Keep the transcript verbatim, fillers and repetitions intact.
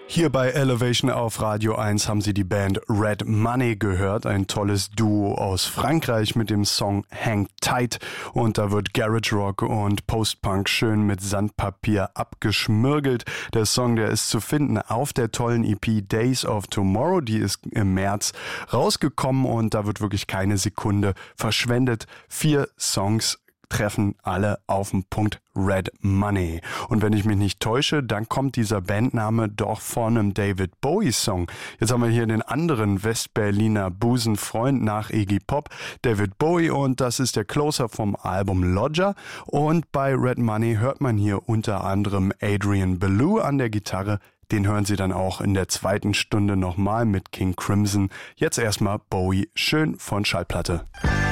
Hier bei Elevation auf Radio eins haben Sie die Band Red Money gehört, ein tolles Duo aus Frankreich mit dem Song Hang Tight, und da wird Garage Rock und Post-Punk schön mit Sandpapier abgeschmirgelt. Der Song, der ist zu finden auf der tollen E P Days of Tomorrow, die ist im März rausgekommen und da wird wirklich keine Sekunde verschwendet. Vier Songs treffen alle auf den Punkt: Red Money. Und wenn ich mich nicht täusche, dann kommt dieser Bandname doch von einem David Bowie-Song. Jetzt haben wir hier den anderen Westberliner Busenfreund nach Iggy Pop, David Bowie, und das ist der Closer vom Album Lodger. Und bei Red Money hört man hier unter anderem Adrian Belew an der Gitarre. Den hören Sie dann auch in der zweiten Stunde nochmal mit King Crimson. Jetzt erstmal Bowie, schön von Schallplatte.